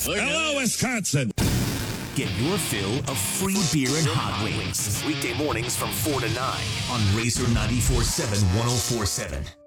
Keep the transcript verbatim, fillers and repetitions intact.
Hello, Wisconsin. Get your fill of free beer and hot wings. Weekday mornings from four to nine on Razor ninety-four point seven, one oh four point seven.